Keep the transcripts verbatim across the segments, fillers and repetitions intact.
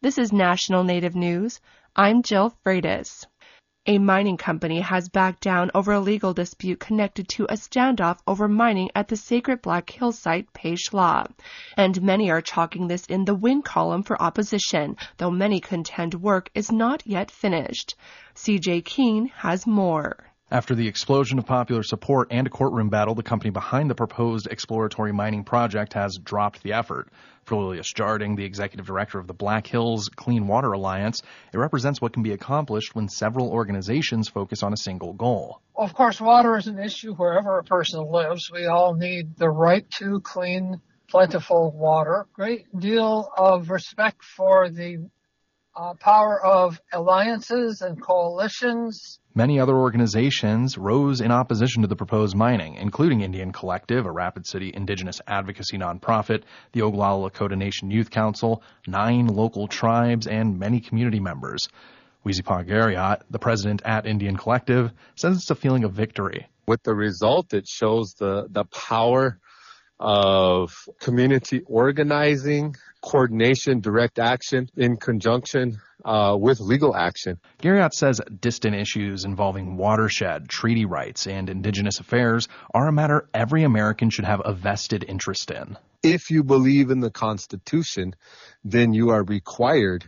This is National Native News. I'm Jill Freitas. A mining company has backed down over a legal dispute connected to a standoff over mining at the sacred Black Hills site, Peixe-La. And many are chalking this in the win column for opposition, though many contend work is not yet finished. C J Keene has more. After the explosion of popular support and a courtroom battle, the company behind the proposed exploratory mining project has dropped the effort. For Lilius Jarding, the executive director of the Black Hills Clean Water Alliance, it represents what can be accomplished when several organizations focus on a single goal. Well, of course, water is an issue wherever a person lives. We all need the right to clean, plentiful water. Great deal of respect for the uh, power of alliances and coalitions. Many other organizations rose in opposition to the proposed mining, including Indian Collective, a Rapid City indigenous advocacy nonprofit, the Oglala Lakota Nation Youth Council, nine local tribes, and many community members. Weezipa Gariot, the president at Indian Collective, says it's a feeling of victory. With the result, it shows the, the power of community organizing, coordination, direct action in conjunction uh, with legal action. Gariot says distant issues involving watershed, treaty rights, and indigenous affairs are a matter every American should have a vested interest in. If you believe in the Constitution, then you are required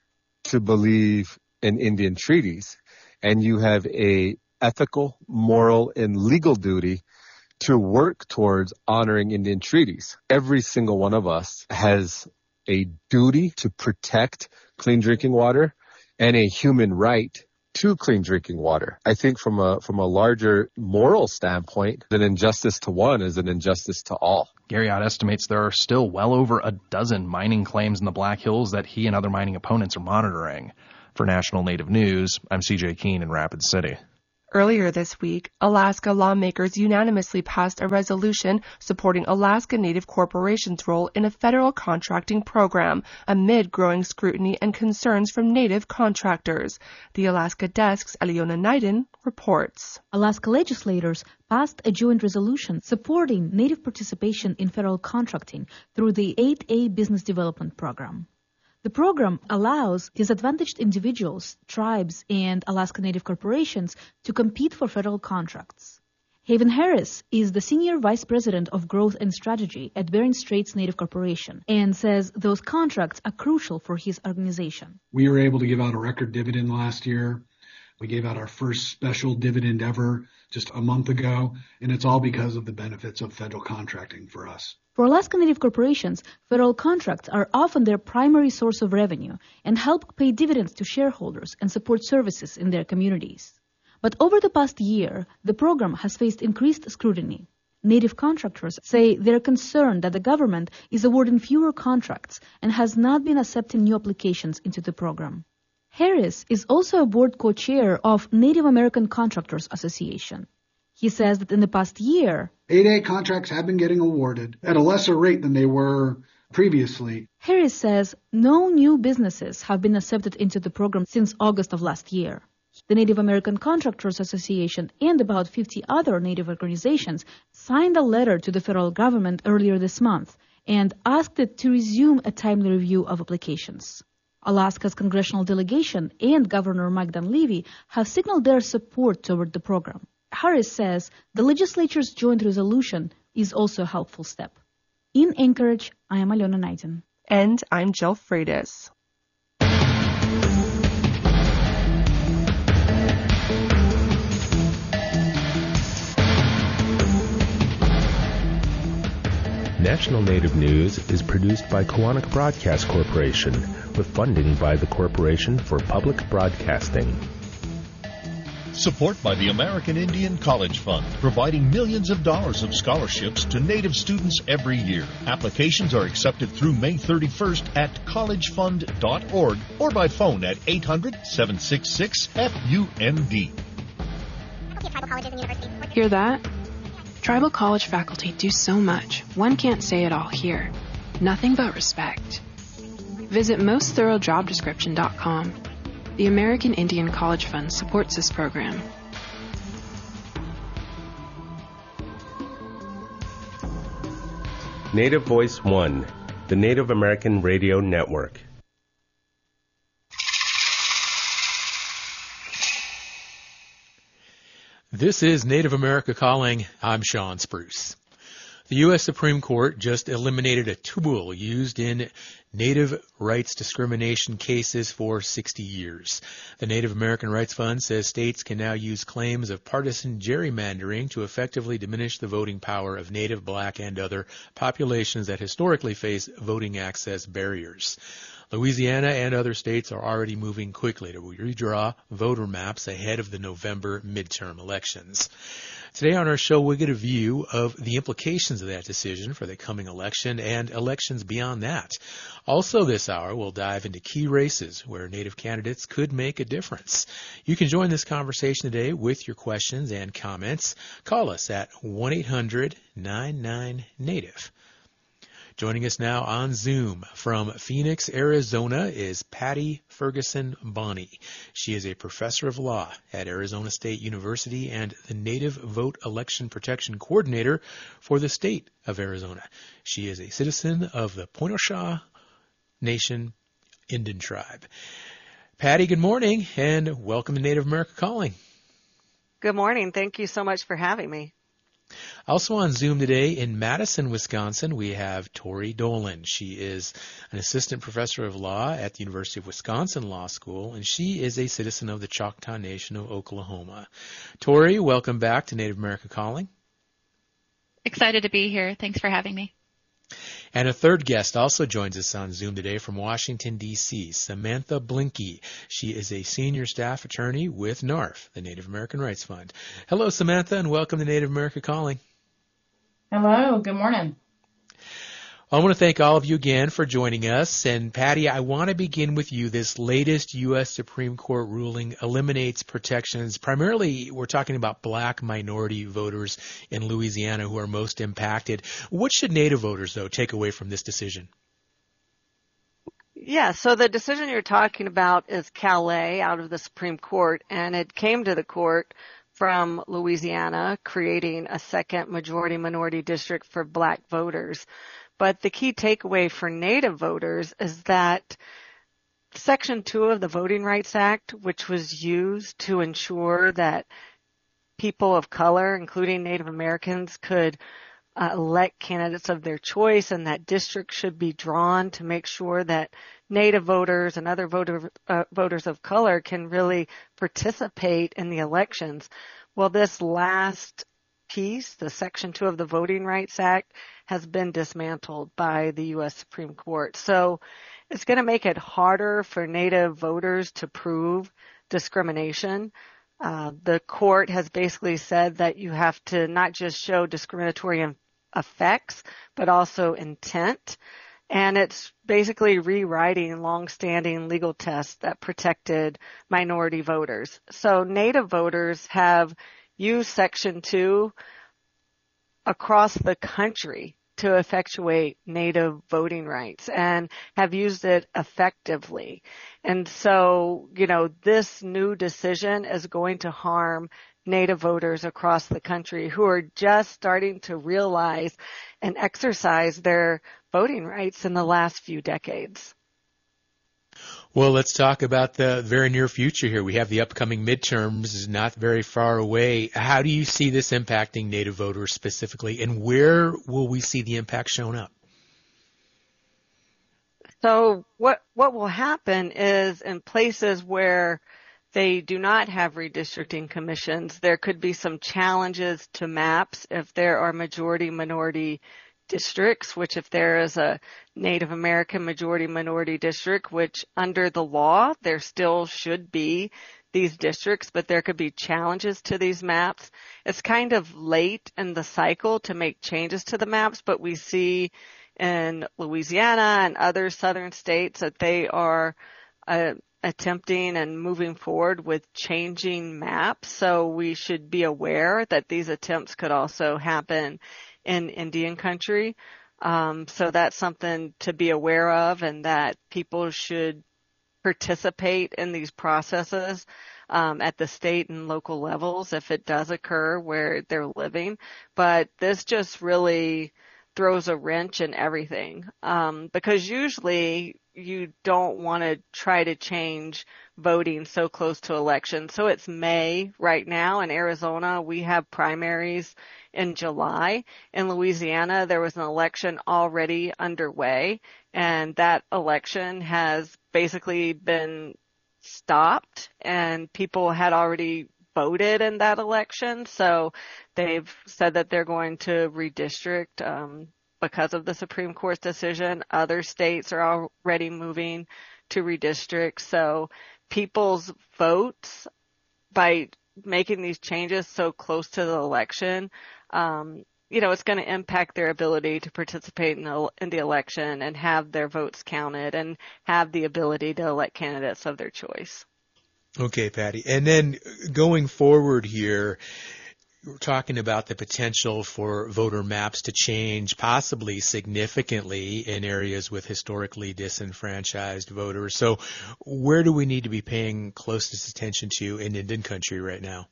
to believe in Indian treaties, and you have a ethical, moral, and legal duty to work towards honoring Indian treaties. Every single one of us has a duty to protect clean drinking water and a human right to clean drinking water. I think from a from a larger moral standpoint, an injustice to one is an injustice to all. Gariot estimates there are still well over a dozen mining claims in the Black Hills that he and other mining opponents are monitoring. For National Native News, I'm C J Keene in Rapid City. Earlier this week, Alaska lawmakers unanimously passed a resolution supporting Alaska Native corporations' role in a federal contracting program amid growing scrutiny and concerns from Native contractors. The Alaska Desk's Aliona Naiden reports. Alaska legislators passed a joint resolution supporting Native participation in federal contracting through the eight A Business Development Program. The program allows disadvantaged individuals, tribes, and Alaska Native corporations to compete for federal contracts. Haven Harris is the Senior Vice President of Growth and Strategy at Bering Straits Native Corporation and says those contracts are crucial for his organization. We were able to give out a record dividend last year. We gave out our first special dividend ever just a month ago, and it's all because of the benefits of federal contracting for us. For Alaska Native corporations, federal contracts are often their primary source of revenue and help pay dividends to shareholders and support services in their communities. But over the past year, the program has faced increased scrutiny. Native contractors say they're concerned that the government is awarding fewer contracts and has not been accepting new applications into the program. Harris is also a board co-chair of Native American Contractors Association. He says that in the past year, eight A contracts have been getting awarded at a lesser rate than they were previously. Harris says no new businesses have been accepted into the program since August of last year. The Native American Contractors Association and about fifty other Native organizations signed a letter to the federal government earlier this month and asked it to resume a timely review of applications. Alaska's congressional delegation and Governor Mike Dunleavy have signaled their support toward the program. Harris says the legislature's joint resolution is also a helpful step. In Anchorage, I am Aliona Naiden. And I'm Jill Freitas. National Native News is produced by Koahnic Broadcast Corporation with funding by the Corporation for Public Broadcasting. Support by the American Indian College Fund, providing millions of dollars of scholarships to Native students every year. Applications are accepted through May thirty-first at college fund dot org or by phone at eight hundred, seven six six, F U N D. Hear that? Tribal college faculty do so much. One can't say it all here. Nothing but respect. Visit most thorough job description dot com. The American Indian College Fund supports this program. Native Voice One, the Native American Radio Network. This is Native America Calling. I'm Sean Spruce. The U S Supreme Court just eliminated a tool used in Native rights discrimination cases for sixty years. The Native American Rights Fund says states can now use claims of partisan gerrymandering to effectively diminish the voting power of Native, Black, and other populations that historically face voting access barriers. Louisiana and other states are already moving quickly to redraw voter maps ahead of the November midterm elections. Today on our show, we'll get a view of the implications of that decision for the coming election and elections beyond that. Also this hour, we'll dive into key races where Native candidates could make a difference. You can join this conversation today with your questions and comments. Call us at one eight hundred nine nine native. Joining us now on Zoom from Phoenix, Arizona is Patty Ferguson Bonney. She is a professor of law at Arizona State University and the Native Vote Election Protection Coordinator for the state of Arizona. She is a citizen of the Pointoshaw Nation Indian Tribe. Patty, good morning and welcome to Native America Calling. Good morning. Thank you so much for having me. Also on Zoom today in Madison, Wisconsin, we have Tori Dolan. She is an assistant professor of law at the University of Wisconsin Law School, and she is a citizen of the Choctaw Nation of Oklahoma. Tori, welcome back to Native America Calling. Excited to be here. Thanks for having me. And a third guest also joins us on Zoom today from Washington, D C, Samantha Blinky. She is a senior staff attorney with NARF, the Native American Rights Fund. Hello, Samantha, and welcome to Native America Calling. Hello, good morning. I want to thank all of you again for joining us. And Patty, I want to begin with you. This latest U S Supreme Court ruling eliminates protections. Primarily, we're talking about Black minority voters in Louisiana who are most impacted. What should Native voters, though, take away from this decision? Yeah, so the decision you're talking about is Calais out of the Supreme Court, and it came to the court from Louisiana, creating a second majority-minority district for Black voters. But the key takeaway for Native voters is that Section two of the Voting Rights Act, which was used to ensure that people of color, including Native Americans, could uh, elect candidates of their choice, and that districts should be drawn to make sure that Native voters and other voter, uh, voters of color can really participate in the elections. Well, this last piece, the Section two of the Voting Rights Act, has been dismantled by the U S Supreme Court. So it's going to make it harder for Native voters to prove discrimination. Uh, the court has basically said that you have to not just show discriminatory effects, but also intent. And it's basically rewriting longstanding legal tests that protected minority voters. So Native voters have used Section two across the country to effectuate Native voting rights and have used it effectively. And so, you know, this new decision is going to harm Native voters across the country who are just starting to realize and exercise their voting rights in the last few decades. Well, let's talk about the very near future here. We have the upcoming midterms not very far away. How do you see this impacting Native voters specifically, and where will we see the impact shown up? So what what will happen is in places where they do not have redistricting commissions, there could be some challenges to maps if there are majority minority districts, which if there is a Native American majority minority district, which under the law there still should be these districts, but there could be challenges to these maps. It's kind of late in the cycle to make changes to the maps, but we see in Louisiana and other southern states that they are uh, attempting and moving forward with changing maps. So we should be aware that these attempts could also happen in Indian country. Um, so that's something to be aware of, and that people should participate in these processes um, at the state and local levels if it does occur where they're living. But this just really throws a wrench in everything, um, because usually you don't want to try to change voting so close to election. So it's May right now in Arizona. We have primaries in July. In Louisiana, there was an election already underway, and that election has basically been stopped, and people had already voted in that election. So they've said that they're going to redistrict um, because of the Supreme Court's decision. Other states are already moving to redistrict. So people's votes, by making these changes so close to the election, um, you know, it's going to impact their ability to participate in the, in the election and have their votes counted and have the ability to elect candidates of their choice. Okay, Patty. And then going forward here, we're talking about the potential for voter maps to change possibly significantly in areas with historically disenfranchised voters. So where do we need to be paying closest attention to in Indian country right now?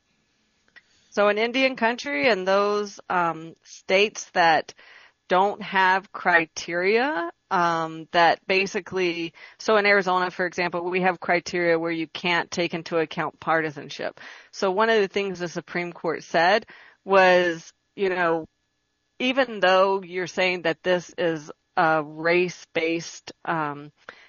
So in Indian country and those um, states that don't have criteria um, that basically, so in Arizona, for example, we have criteria where you can't take into account partisanship. So one of the things the Supreme Court said was, you know, even though you're saying that this is a race-based um,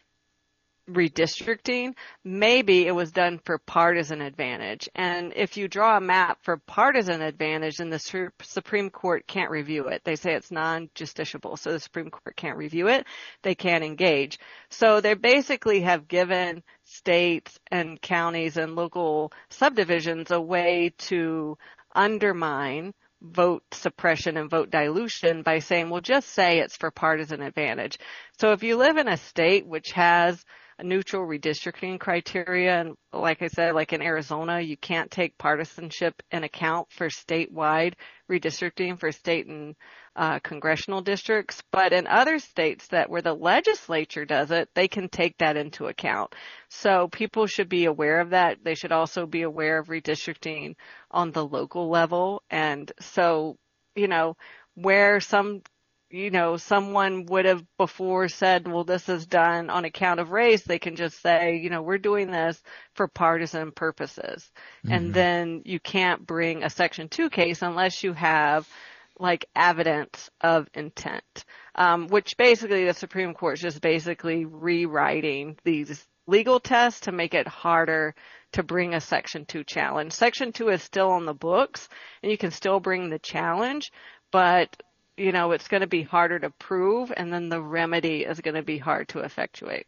redistricting, maybe it was done for partisan advantage. And if you draw a map for partisan advantage, then the Supreme Court can't review it. They say it's non-justiciable, so the Supreme Court can't review it. They can't engage. So they basically have given states and counties and local subdivisions a way to undermine vote suppression and vote dilution by saying, well, just say it's for partisan advantage. So if you live in a state which has a neutral redistricting criteria, and like I said, like in Arizona, you can't take partisanship in account for statewide redistricting for state and uh, congressional districts. But in other states that where the legislature does it, they can take that into account. So people should be aware of that. They should also be aware of redistricting on the local level. And so, you know, where some you know, someone would have before said, well, this is done on account of race, they can just say, you know, we're doing this for partisan purposes. Mm-hmm. And then you can't bring a Section two case unless you have like evidence of intent, um, which basically the Supreme Court is just basically rewriting these legal tests to make it harder to bring a Section two challenge. Section two is still on the books and you can still bring the challenge, but you know, it's going to be harder to prove, and then the remedy is going to be hard to effectuate.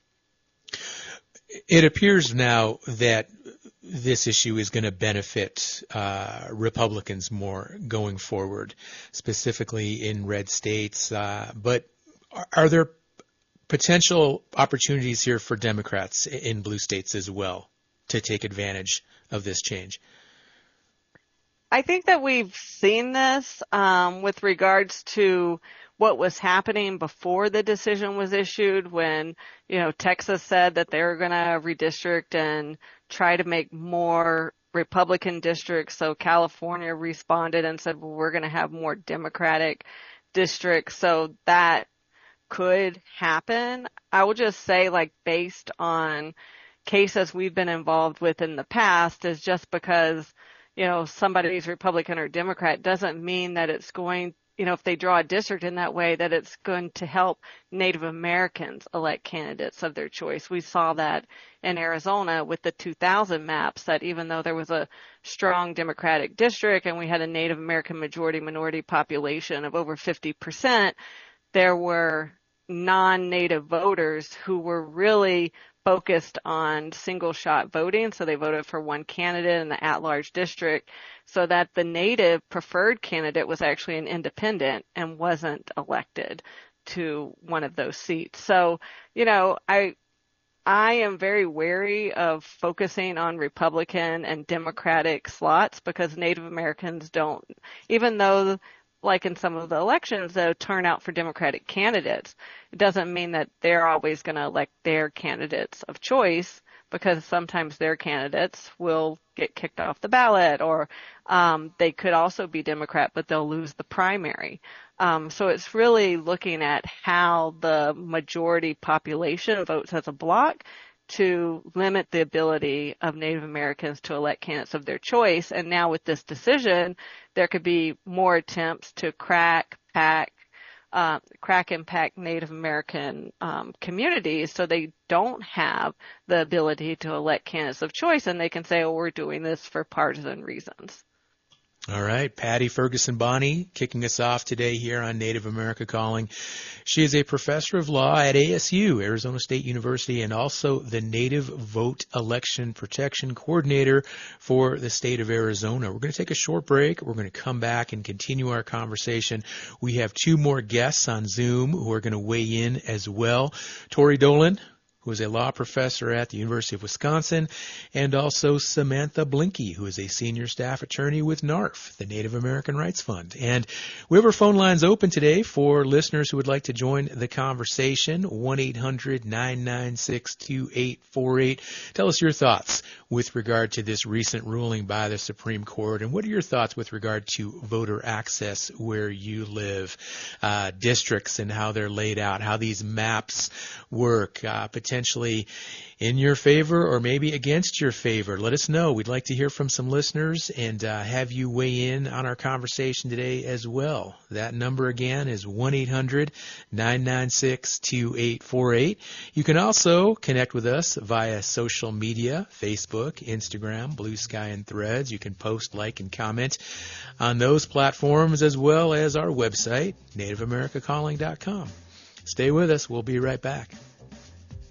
It appears now that this issue is going to benefit uh, Republicans more going forward, specifically in red states. Uh, but are there potential opportunities here for Democrats in blue states as well to take advantage of this change? I think that we've seen this um, with regards to what was happening before the decision was issued when, you know, Texas said that they were going to redistrict and try to make more Republican districts. So California responded and said, well, we're going to have more Democratic districts. So that could happen. I will just say, like, based on cases we've been involved with in the past, is just because you know, somebody's Republican or Democrat doesn't mean that it's going, you know, if they draw a district in that way, that it's going to help Native Americans elect candidates of their choice. We saw that in Arizona with the two thousand maps, that even though there was a strong Democratic district and we had a Native American majority minority population of over fifty percent, there were non-Native voters who were really focused on single shot voting, so they voted for one candidate in the at-large district, so that the Native preferred candidate was actually an independent and wasn't elected to one of those seats. So, you know, I I am very wary of focusing on Republican and Democratic slots because Native Americans don't, even though like in some of the elections, though, turn out for Democratic candidates. It doesn't mean that they're always going to elect their candidates of choice, because sometimes their candidates will get kicked off the ballot, or um, they could also be Democrat, but they'll lose the primary. Um, so it's really looking at how the majority population votes as a block to limit the ability of Native Americans to elect candidates of their choice. And now with this decision, there could be more attempts to crack, pack, uh, crack and pack Native American um, communities so they don't have the ability to elect candidates of choice, and they can say, oh, we're doing this for partisan reasons. All right, Patty Ferguson Bonney kicking us off today here on Native America Calling. She is a professor of law at A S U, Arizona State University, and also the Native Vote Election Protection Coordinator for the state of Arizona. We're going to take a short break. We're going to come back and continue our conversation. We have two more guests on Zoom who are going to weigh in as well. Tori Dolan, who is a law professor at the University of Wisconsin, and also Samantha Blinky, who is a senior staff attorney with NARF, the Native American Rights Fund. And we have our phone lines open today for listeners who would like to join the conversation, one eight hundred nine nine six two eight four eight. Tell us your thoughts with regard to this recent ruling by the Supreme Court, and what are your thoughts with regard to voter access where you live, uh, districts and how they're laid out, how these maps work, uh, potentially in your favor or maybe against your favor. Let us know. We'd like to hear from some listeners and uh, have you weigh in on our conversation today as well. That number again is one eight hundred nine nine six two eight four eight. You can also connect with us via social media, Facebook, Instagram, Blue Sky, and Threads. You can post, like, and comment on those platforms as well as our website, native america calling dot com. Stay with us. We'll be right back.